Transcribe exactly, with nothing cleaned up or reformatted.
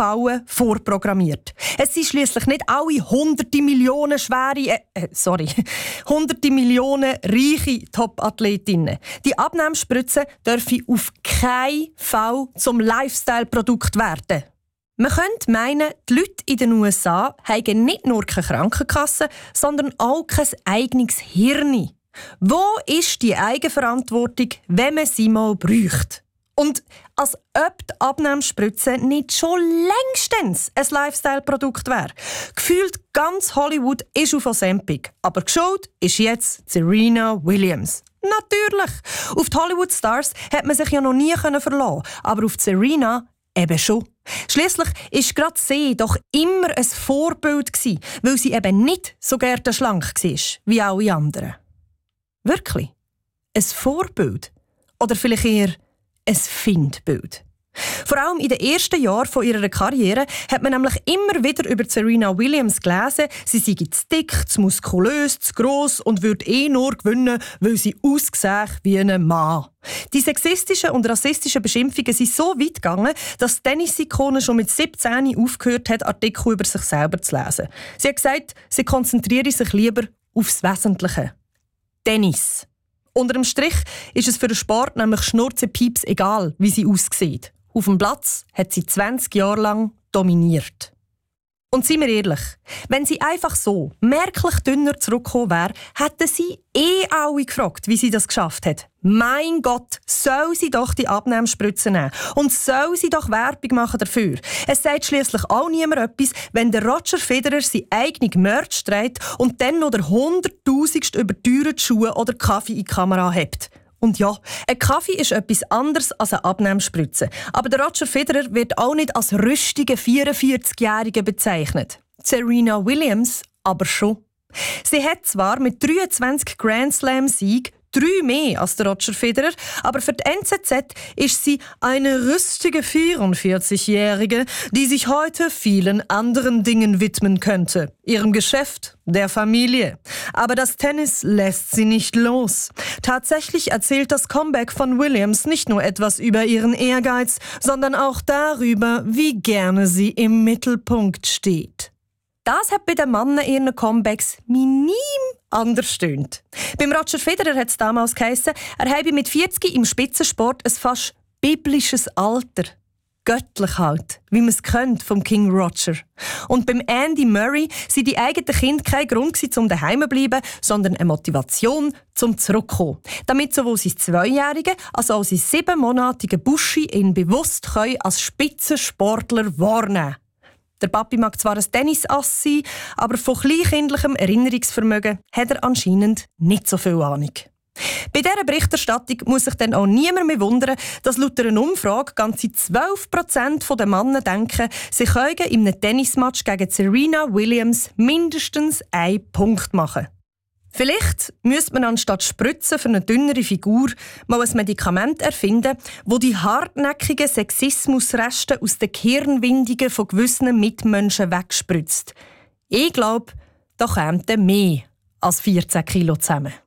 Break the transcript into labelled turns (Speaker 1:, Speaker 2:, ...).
Speaker 1: Fallen vorprogrammiert. Es sind schliesslich nicht alle hunderte Millionen schwere, äh, äh, sorry, hunderte Millionen reiche Top-Athletinnen. Die Abnehmspritzen dürfen auf keinen Fall zum Lifestyle-Produkt werden. Man könnte meinen, die Leute in den U S A haben nicht nur keine Krankenkasse, sondern auch kein eigenes Hirn. Wo ist die Eigenverantwortung, wenn man sie mal bräuchte? Und als ob die Abnehmspritze nicht schon längstens ein Lifestyle-Produkt wäre. Gefühlt ganz Hollywood ist auf Ozempic, aber geschaut ist jetzt Serena Williams. Natürlich! Auf die Hollywood-Stars hat man sich ja noch nie verlassen, aber auf Serena eben schon. Schliesslich war gerade sie doch immer ein Vorbild, weil sie eben nicht so gerne schlank war wie alle anderen. Wirklich? Ein Vorbild? Oder vielleicht eher ein Findbild? Vor allem in den ersten Jahren von ihrer Karriere hat man nämlich immer wieder über Serena Williams gelesen, sie sei zu dick, zu muskulös, zu gross und würde eh nur gewinnen, weil sie aussieht wie ein Mann. Die sexistischen und rassistischen Beschimpfungen sind so weit gegangen, dass die Tennis-Ikone schon mit siebzehn aufgehört hat, Artikel über sich selber zu lesen. Sie hat gesagt, sie konzentriere sich lieber aufs Wesentliche. Tennis. Unter dem Strich ist es für den Sport nämlich schnurzepieps egal, wie sie aussieht. Auf dem Platz hat sie zwanzig Jahre lang dominiert. Und seien wir ehrlich, wenn sie einfach so merklich dünner zurückgekommen wäre, hätten sie eh alle gefragt, wie sie das geschafft hat. Mein Gott, soll sie doch die Abnehmspritze nehmen und soll sie doch Werbung machen dafür. Es sagt schliesslich auch niemand etwas, wenn der Roger Federer seine eigene Merch trägt und dann noch der hunderttausendste überteuerte Schuhe oder Kaffee in die Kamera hebt. Und ja, ein Kaffee ist etwas anderes als eine Abnehmspritze. Aber der Roger Federer wird auch nicht als rüstiger vierundvierzigjähriger bezeichnet. Serena Williams aber schon. Sie hat zwar mit dreiundzwanzig Grand Slam-Siegen drei mehr als der Roger Federer, aber für die N Z Z ist sie eine rüstige vierundvierzigjährige, die sich heute vielen anderen Dingen widmen könnte. Ihrem Geschäft, der Familie. Aber das Tennis lässt sie nicht los. Tatsächlich erzählt das Comeback von Williams nicht nur etwas über ihren Ehrgeiz, sondern auch darüber, wie gerne sie im Mittelpunkt steht. Das hat bei den Männern ihren Comebacks minim anders stöhnt. Beim Roger Federer hat es damals geheissen, er habe mit vierzig im Spitzensport ein fast biblisches Alter. Göttlich halt, wie man es kennt vom King Roger. Und beim Andy Murray sind die eigenen Kinder kein Grund um daheim zu bleiben, sondern eine Motivation zum Zurückkommen. Damit sowohl sein zweijähriger als auch sein siebenmonatiger Buschi ihn bewusst als Spitzensportler wahrnehmen. Der Papi mag zwar ein Tennisass sein, aber von kleinkindlichem Erinnerungsvermögen hat er anscheinend nicht so viel Ahnung. Bei dieser Berichterstattung muss sich dann auch niemand mehr wundern, dass laut einer Umfrage ganze zwölf Prozent der Männer denken, sie können in einem Tennismatch gegen Serena Williams mindestens einen Punkt machen. Vielleicht müsste man anstatt Spritzen für eine dünnere Figur mal ein Medikament erfinden, das die hartnäckigen Sexismusreste aus den Gehirnwindungen von gewissen Mitmenschen wegspritzt. Ich glaube, da kämen mehr als vierzehn Kilo zusammen.